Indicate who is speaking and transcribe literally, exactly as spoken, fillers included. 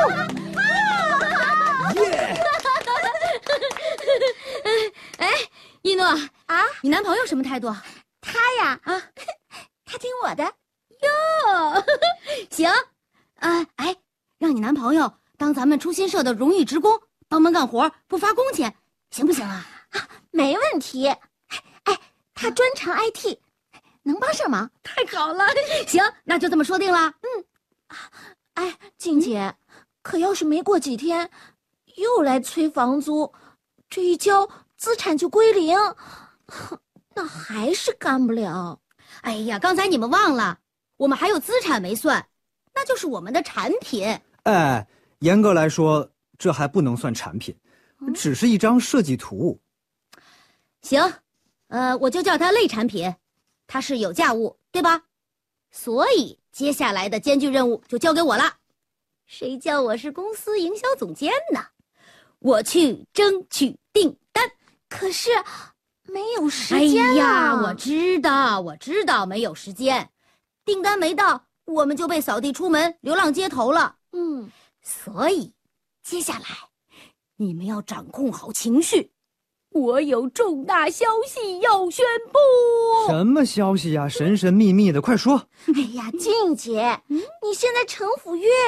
Speaker 1: 耶！
Speaker 2: 哎，一诺
Speaker 3: 啊，
Speaker 2: 你男朋友什么态度？
Speaker 3: 他呀，
Speaker 2: 啊，
Speaker 3: 他听我的。
Speaker 2: 哟，行，啊，哎，让你男朋友当咱们出新社的荣誉职工，帮忙干活，不发工钱，行不行啊？
Speaker 3: 啊，没问题。哎，他专长 I T， 能帮上忙。
Speaker 2: 太好了，行，那就这么说定了。
Speaker 3: 嗯，哎，静姐，嗯、可要是没过几天，又来催房租，这一交资产就归零，那还是干不了。
Speaker 2: 哎呀，刚才你们忘了，我们还有资产没算，那就是我们的产品。
Speaker 1: 哎，严格来说，这还不能算产品，嗯、只是一张设计图。
Speaker 2: 行，呃，我就叫它类产品，它是有价物，对吧？所以接下来的艰巨任务就交给我了。谁叫我是公司营销总监呢？我去争取订单。
Speaker 3: 可是没有时间啊！
Speaker 2: 哎呀，我知道，我知道没有时间，订单没到，我们就被扫地出门，流浪街头了。
Speaker 3: 嗯，
Speaker 2: 所以接下来你们要掌控好情绪。我有重大消息要宣布。
Speaker 1: 什么消息呀？神神秘秘的，快说！
Speaker 3: 哎呀，静姐，嗯、你现在城府越